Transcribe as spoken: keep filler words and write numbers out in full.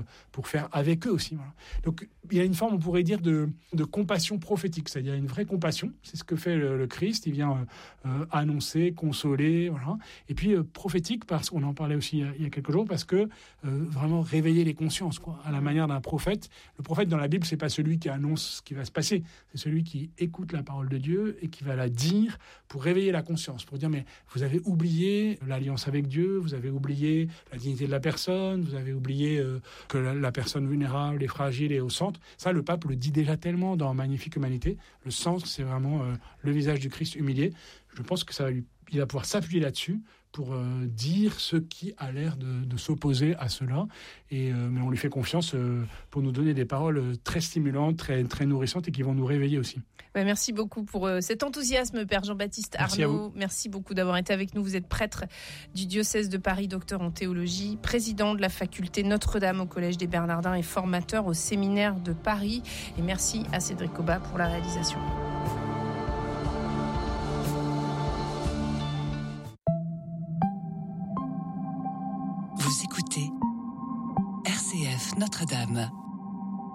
pour faire avec eux aussi. Voilà. Donc il y a une forme, on pourrait dire, de, de compassion prophétique, c'est-à-dire une vraie compassion. C'est ce que fait le, le Christ. Il vient euh, annoncer, consoler, voilà. Et puis euh, prophétique, parce qu'on en parlait aussi il y a quelques jours, parce que euh, vraiment réveiller les consciences, quoi, à la manière d'un prophète. Le prophète dans la Bible, c'est pas celui qui annonce ce qui va se passer, c'est celui qui écoute la parole de Dieu et qui va la dire pour réveiller la conscience, pour dire mais vous avez oublié l'alliance avec Dieu, vous avez oublié la dignité de la personne, vous avez oublié euh, que la, la personne vulnérable et fragile est au centre. Ça, le pape le dit déjà tellement dans Magnifique Humanité. Le centre, c'est vraiment euh, le visage du Christ humilié. Je pense que ça va lui, il va pouvoir s'appuyer là-dessus pour euh, dire ce qui a l'air de, de s'opposer à cela. Et, euh, mais on lui fait confiance euh, pour nous donner des paroles très stimulantes, très, très nourrissantes et qui vont nous réveiller aussi. Ouais, merci beaucoup pour euh, cet enthousiasme, Père Jean-Baptiste merci Arnaud. Merci beaucoup d'avoir été avec nous. Vous êtes prêtre du diocèse de Paris, docteur en théologie, président de la faculté Notre-Dame au Collège des Bernardins et formateur au séminaire de Paris. Et merci à Cédric Cobat pour la réalisation. Vous écoutez R C F Notre-Dame.